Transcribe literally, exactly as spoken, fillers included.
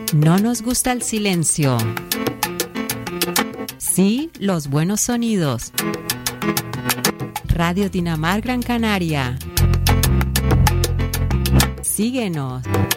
No nos gusta el silencio. Sí, los buenos sonidos. Radio Dinamar Gran Canaria. Síguenos.